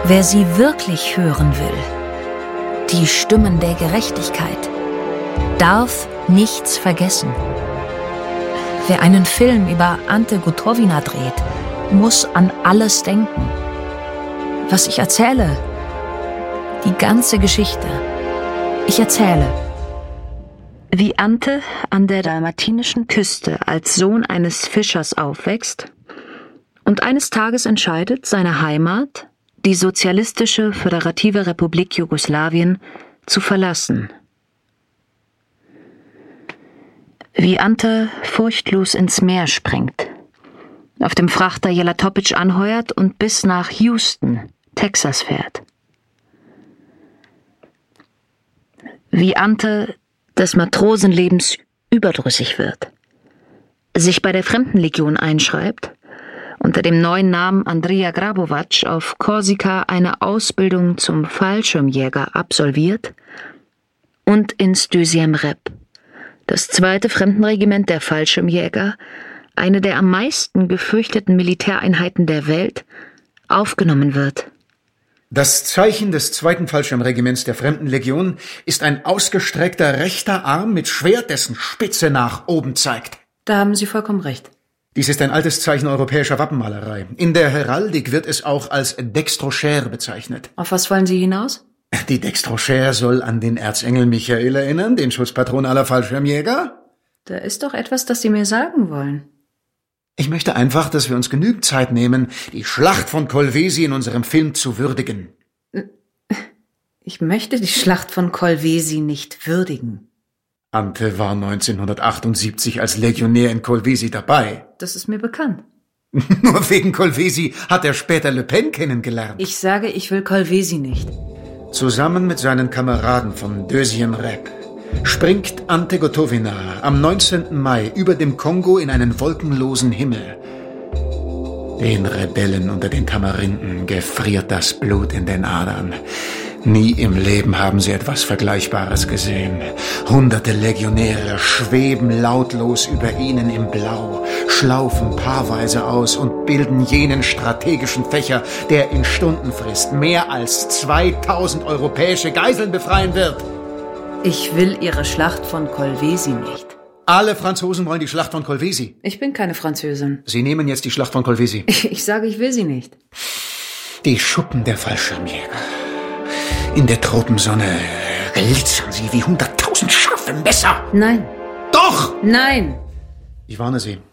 Wer sie wirklich hören will, die Stimmen der Gerechtigkeit, darf nichts vergessen. Wer einen Film über Ante Gotovina dreht, muss an alles denken. Was ich erzähle, die ganze Geschichte. Ich erzähle, wie Ante an der dalmatinischen Küste als Sohn eines Fischers aufwächst und eines Tages entscheidet, seine Heimat, die Sozialistische Föderative Republik Jugoslawien, zu verlassen. Wie Ante furchtlos ins Meer springt, auf dem Frachter Jela Topic anheuert und bis nach Houston, Texas fährt. Wie Ante des Matrosenlebens überdrüssig wird, sich bei der Fremdenlegion einschreibt, unter dem neuen Namen Andrija Grabovac auf Korsika eine Ausbildung zum Fallschirmjäger absolviert und ins 2. Rep, das 2. Fremdenregiment der Fallschirmjäger, eine der am meisten gefürchteten Militäreinheiten der Welt, aufgenommen wird. Das Zeichen des 2. Fallschirmregiments der Fremdenlegion ist ein ausgestreckter rechter Arm mit Schwert, dessen Spitze nach oben zeigt. Da haben Sie vollkommen recht. Dies ist ein altes Zeichen europäischer Wappenmalerei. In der Heraldik wird es auch als Dextrochère bezeichnet. Auf was wollen Sie hinaus? Die Dextrochère soll an den Erzengel Michael erinnern, den Schutzpatron aller Fallschirmjäger. Da ist doch etwas, das Sie mir sagen wollen. Ich möchte einfach, dass wir uns genügend Zeit nehmen, die Schlacht von Kolwezi in unserem Film zu würdigen. Ich möchte die Schlacht von Kolwezi nicht würdigen. Ante war 1978 als Legionär in Kolwezi dabei. Das ist mir bekannt. Nur wegen Kolwezi hat er später Le Pen kennengelernt. Ich sage, ich will Kolwezi nicht. Zusammen mit seinen Kameraden vom 2. Rep springt Ante Gotovina am 19. Mai über dem Kongo in einen wolkenlosen Himmel. Den Rebellen unter den Tamarinden gefriert das Blut in den Adern. Nie im Leben haben sie etwas Vergleichbares gesehen. Hunderte Legionäre schweben lautlos über ihnen im Blau, schlaufen paarweise aus und bilden jenen strategischen Fächer, der in Stundenfrist mehr als 2000 europäische Geiseln befreien wird. Ich will Ihre Schlacht von Kolwezi nicht. Alle Franzosen wollen die Schlacht von Kolwezi. Ich bin keine Französin. Sie nehmen jetzt die Schlacht von Kolwezi. Ich sage, ich will sie nicht. Die Schuppen der Fallschirmjäger. In der Tropensonne glitzern sie wie 100.000 scharfe Messer. Nein. Doch! Nein. Ich warne Sie.